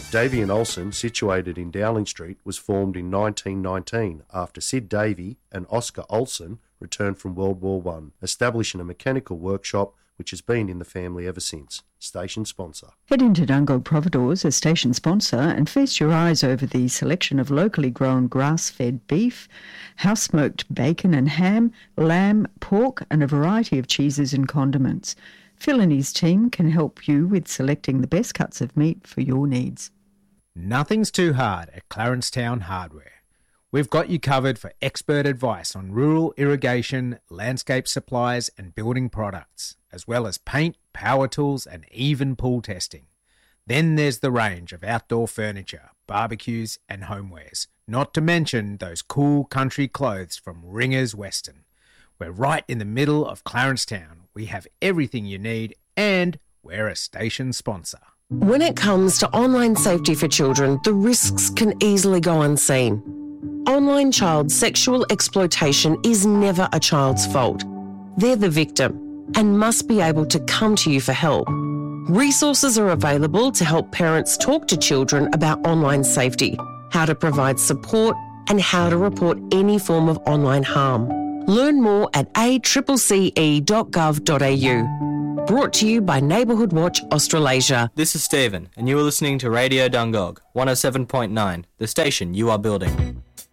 Davey and Olsen, situated in Dowling Street, was formed in 1919 after Sid Davey and Oscar Olsen returned from World War I, establishing a mechanical workshop which has been in the family ever since. Station sponsor. Head into Dungog Providores, a station sponsor, and feast your eyes over the selection of locally grown grass-fed beef, house-smoked bacon and ham, lamb, pork, and a variety of cheeses and condiments. Phil and his team can help you with selecting the best cuts of meat for your needs. Nothing's too hard at Clarencetown Hardware. We've got you covered for expert advice on rural irrigation, landscape supplies and building products, as well as paint, power tools and even pool testing. Then there's the range of outdoor furniture, barbecues and homewares, not to mention those cool country clothes from Ringers Western. We're right in the middle of Clarencetown. We have everything you need and we're a station sponsor. When it comes to online safety for children, the risks can easily go unseen. Online child sexual exploitation is never a child's fault. They're the victim and must be able to come to you for help. Resources are available to help parents talk to children about online safety, how to provide support, and how to report any form of online harm. Learn more at accce.gov.au. Brought to you by Neighbourhood Watch Australasia. This is Stephen, and you are listening to Radio Dungog 107.9, the station you are building.